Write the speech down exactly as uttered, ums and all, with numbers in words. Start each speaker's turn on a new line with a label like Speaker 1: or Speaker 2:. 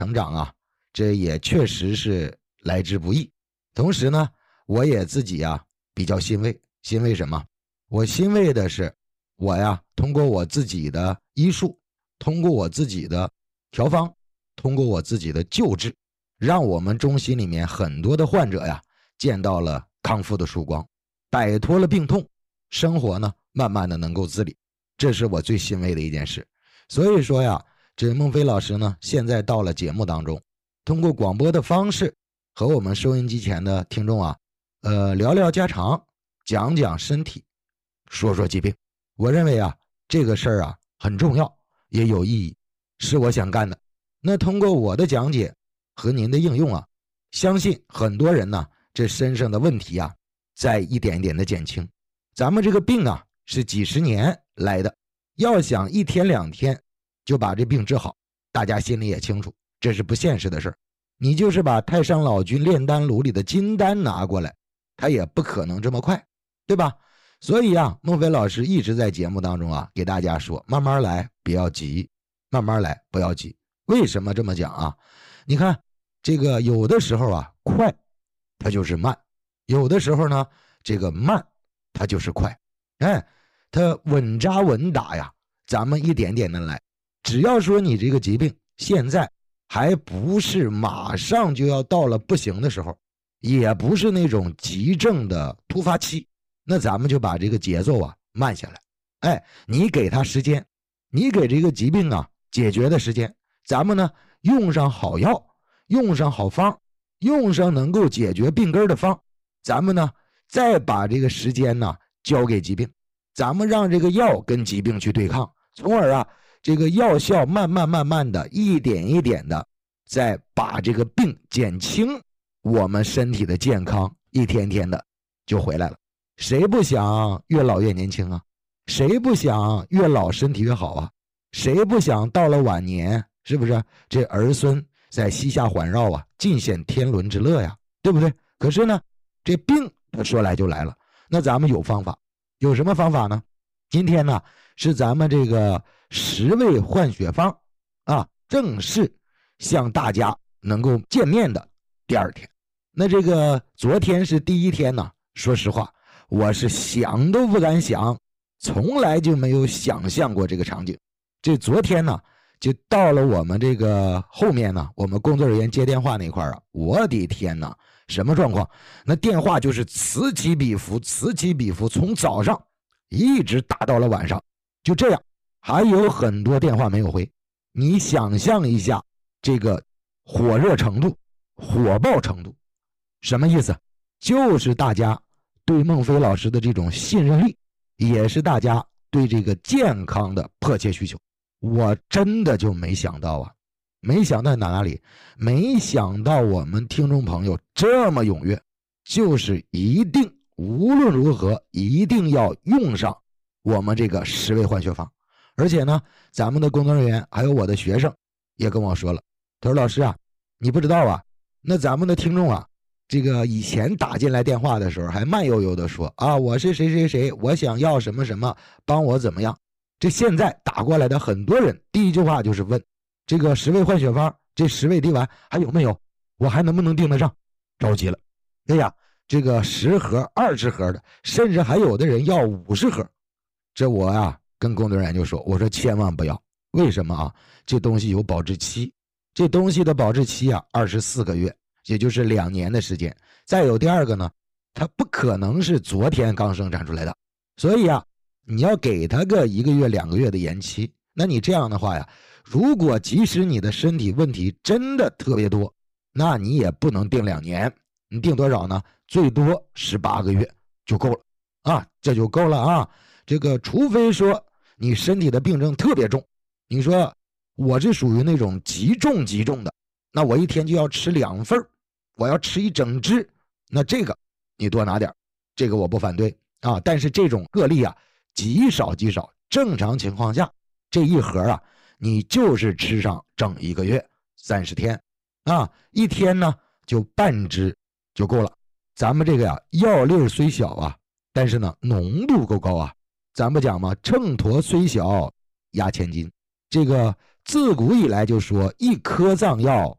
Speaker 1: 成长啊，这也确实是来之不易。同时呢，我也自己啊比较欣慰，欣慰什么？我欣慰的是，我呀通过我自己的医术，通过我自己的调方，通过我自己的救治，让我们中心里面很多的患者呀见到了康复的曙光，摆脱了病痛，生活呢慢慢的能够自理，这是我最欣慰的一件事。所以说呀，这孟非老师呢现在到了节目当中，通过广播的方式和我们收音机前的听众啊，呃，聊聊家常，讲讲身体，说说疾病。我认为啊，这个事儿啊很重要，也有意义，是我想干的。那通过我的讲解和您的应用啊，相信很多人呢，这身上的问题啊，在一点一点的减轻。咱们这个病啊，是几十年来的，要想一天两天就把这病治好，大家心里也清楚，这是不现实的事儿。你就是把太上老君炼丹炉里的金丹拿过来，他也不可能这么快，对吧？所以啊，孟非老师一直在节目当中啊，给大家说，慢慢来，不要急，慢慢来，不要急。为什么这么讲啊？你看，这个有的时候啊，快，它就是慢；有的时候呢，这个慢，它就是快。哎，它稳扎稳打呀，咱们一点点的来。只要说你这个疾病现在还不是马上就要到了不行的时候，也不是那种急症的突发期，那咱们就把这个节奏啊慢下来。哎，你给他时间，你给这个疾病啊解决的时间，咱们呢用上好药，用上好方，用上能够解决病根的方，咱们呢再把这个时间呢交给疾病，咱们让这个药跟疾病去对抗，从而啊这个药效慢慢慢慢的一点一点的再把这个病减轻，我们身体的健康一天天的就回来了。谁不想越老越年轻啊？谁不想越老身体越好啊？谁不想到了晚年，是不是这儿孙在膝下环绕啊，尽显天伦之乐呀，对不对？可是呢，这病它说来就来了，那咱们有方法，有什么方法呢？今天呢是咱们这个十味换血方啊，正式向大家能够见面的第二天。那这个昨天是第一天呢，说实话我是想都不敢想，从来就没有想象过这个场景。这昨天呢就到了我们这个后面呢，我们工作人员接电话那块啊，我的天哪，什么状况？那电话就是此起彼伏，此起彼伏，从早上一直打到了晚上，就这样，还有很多电话没有回。你想象一下这个火热程度，火爆程度，什么意思？就是大家对孟非老师的这种信任力，也是大家对这个健康的迫切需求。我真的就没想到啊，没想到哪里，没想到我们听众朋友这么踊跃，就是一定无论如何一定要用上我们这个十味换血方。而且呢，咱们的工作人员还有我的学生也跟我说了，他说老师啊，你不知道啊，那咱们的听众啊，这个以前打进来电话的时候还慢悠悠的说啊，我是谁谁谁，我想要什么什么，帮我怎么样。这现在打过来的很多人第一句话就是问，这个十味换血方，这十味滴丸还有没有，我还能不能订得上？着急了。哎呀，这个十盒二十盒的，甚至还有的人要五十盒。这我啊跟工作人员就说，我说千万不要。为什么啊？这东西有保质期，这东西的保质期啊二十四个月，也就是两年的时间。再有第二个呢，它不可能是昨天刚生产出来的，所以啊你要给他个一个月两个月的延期。那你这样的话呀，如果即使你的身体问题真的特别多，那你也不能定两年，你定多少呢？最多十八个月就够了啊，这就够了啊。这个除非说你身体的病症特别重，你说我是属于那种极重极重的，那我一天就要吃两份，我要吃一整只，那这个你多拿点，这个我不反对啊。但是这种个例啊极少极少，正常情况下这一盒啊你就是吃上整一个月三十天啊，一天呢就半只就够了。咱们这个呀药粒虽小啊，但是呢浓度够高啊。咱们讲嘛，秤砣虽小压千斤，这个自古以来就说一颗藏药